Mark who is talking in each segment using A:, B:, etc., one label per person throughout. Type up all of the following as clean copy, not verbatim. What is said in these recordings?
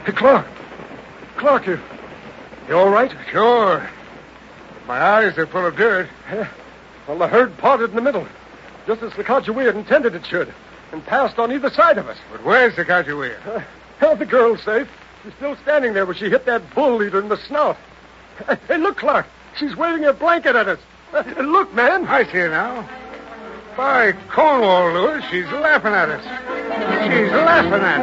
A: Hey, Clark. Clark, you all right?
B: Sure. But my eyes are full of dirt.
A: Well, the herd parted in the middle, just as Sacagawea had intended it should, and passed on either side of us.
B: But where's Sacagawea?
A: The girl's safe. She's still standing there where she hit that bull leader in the snout. Hey, look, Clark. She's waving her blanket at us. Look, man.
B: I see her now. By Cornwall, Lewis, she's laughing at us. She's laughing at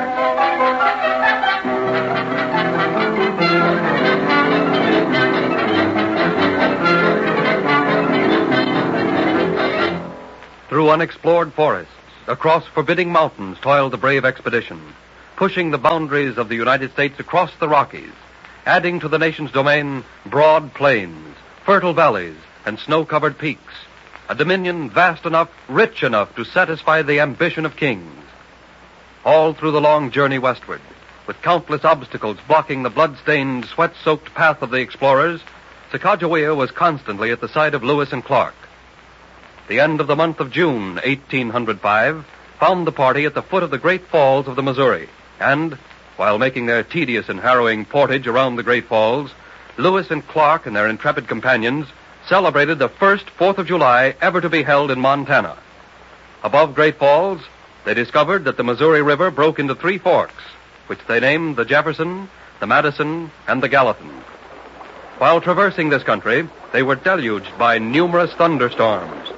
C: us. Through unexplored forests, across forbidding mountains toiled the brave expedition, pushing the boundaries of the United States across the Rockies, adding to the nation's domain broad plains, fertile valleys, and snow-covered peaks, a dominion vast enough, rich enough to satisfy the ambition of kings. All through the long journey westward, with countless obstacles blocking the blood-stained, sweat-soaked path of the explorers, Sacagawea was constantly at the side of Lewis and Clark. The end of the month of June, 1805, found the party at the foot of the Great Falls of the Missouri, and, while making their tedious and harrowing portage around the Great Falls, Lewis and Clark and their intrepid companions celebrated the first 4th of July ever to be held in Montana. Above Great Falls, they discovered that the Missouri River broke into 3 forks, which they named the Jefferson, the Madison, and the Gallatin. While traversing this country, they were deluged by numerous thunderstorms.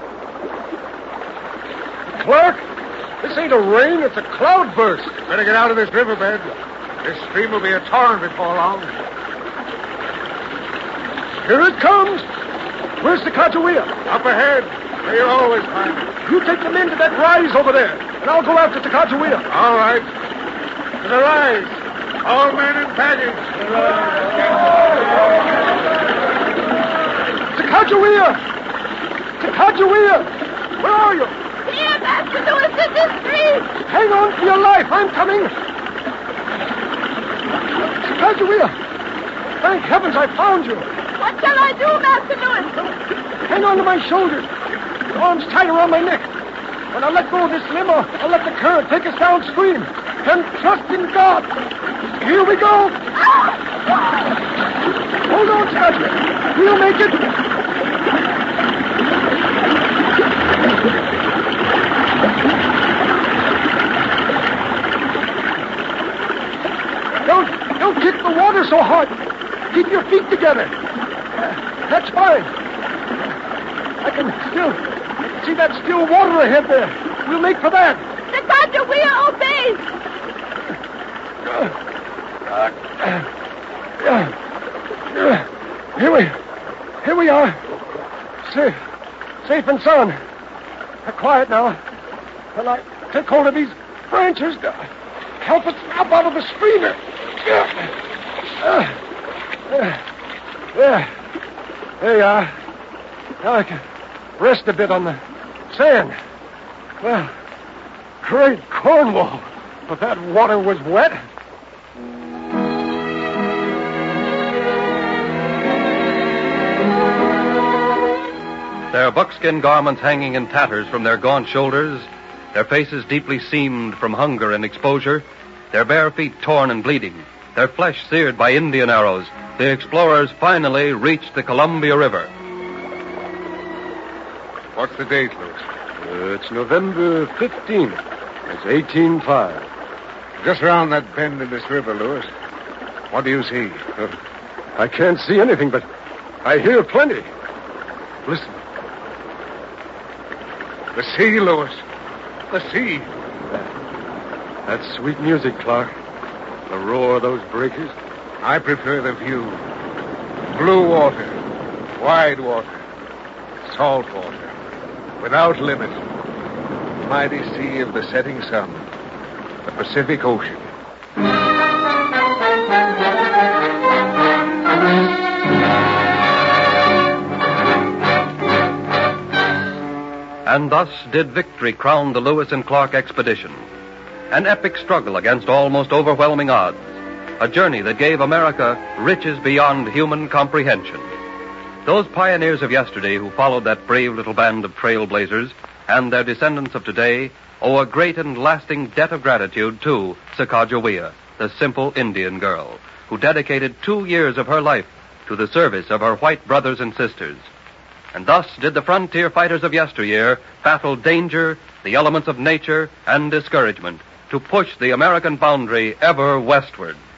A: Clark, this ain't a rain, it's a cloudburst.
B: Better get out of this riverbed. This stream will be a torrent before long.
A: Here it comes. Where's Sacagawea?
B: Up ahead, where you always find it.
A: You take the men to that rise over there, and I'll go after Sacagawea.
B: All right. To the rise. All men in baggage.
A: Sacagawea! Sacagawea! Where are you?
D: Here, Master Lewis, in this street.
A: Hang on for your life. I'm coming. Sacagawea! Thank heavens I found you.
D: What shall I do, Master Lewis?
A: Hang on to my shoulders. Your arms tight around my neck. When I let go of this limb, I'll let the current take us downstream. And trust in God. Here we go. Hold on, Sacagawea. We'll make it. Don't kick the water so hard. Keep your feet together. That's fine. I can still see that still water ahead there. We'll make for that.
D: Sacagawea obeys.
A: Here we are. Safe and sound. Quiet now. And I take hold of these branches to help us up out of the stream. There you are. Now I can rest a bit on the sand. Well, great Cornwall, but that water was wet.
C: Their buckskin garments hanging in tatters from their gaunt shoulders, their faces deeply seamed from hunger and exposure, their bare feet torn and bleeding, their flesh seared by Indian arrows, the explorers finally reached the Columbia River.
B: What's the date, Lewis?
A: It's November 15th. It's 1805.
B: Just around that bend in this river, Lewis. What do you see?
A: I can't see anything, but I hear plenty. Listen.
B: The sea, Lewis. The sea.
A: That's sweet music, Clark. The roar of those breakers.
B: I prefer the view. Blue water. Wide water. Salt water. Without limit. Mighty sea of the setting sun. The Pacific Ocean.
C: And thus did victory crown the Lewis and Clark expedition. An epic struggle against almost overwhelming odds. A journey that gave America riches beyond human comprehension. Those pioneers of yesterday who followed that brave little band of trailblazers and their descendants of today owe a great and lasting debt of gratitude to Sacagawea, the simple Indian girl, who dedicated 2 years of her life to the service of her white brothers and sisters. And thus did the frontier fighters of yesteryear battle danger, the elements of nature, and discouragement to push the American boundary ever westward.